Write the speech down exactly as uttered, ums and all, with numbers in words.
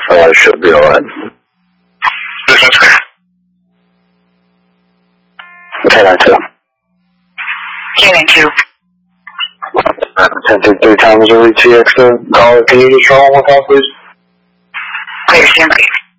Uh, I should be alright. This is clear. ten nine two. ten nine two. ten three times over T X to call it. Can you just roll one more call, please? Clear, stand by.